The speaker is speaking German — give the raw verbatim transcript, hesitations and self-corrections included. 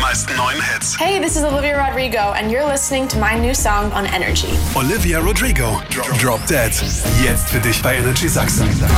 meisten neuen Hits. Hey, this is Olivia Rodrigo and you're listening to my new song on Energy. Olivia Rodrigo, Drop Dead. Jetzt für dich bei Energy Sachsen.